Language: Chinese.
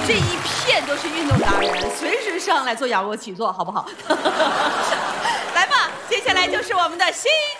这一片都是运动达人，随时上来做仰卧起坐，好不好？来吧，接下来就是我们的新